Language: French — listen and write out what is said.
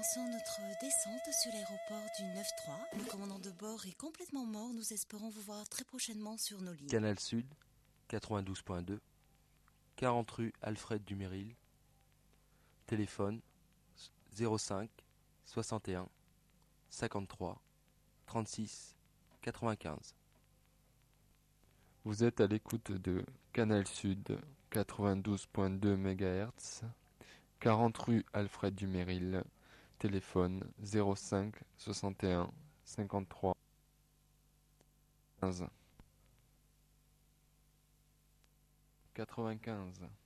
commençons notre descente sur l'aéroport du 9-3. Le commandant de bord est complètement mort. Nous espérons vous voir très prochainement sur nos lignes. Canal Sud, 92.2, 40 rue Alfred Dumeril, téléphone 05 61 53 36 95. Vous êtes à l'écoute de Canal Sud 92.2 MHz, 40 rue Alfred Dumeril, téléphone 05 61 53 15 95.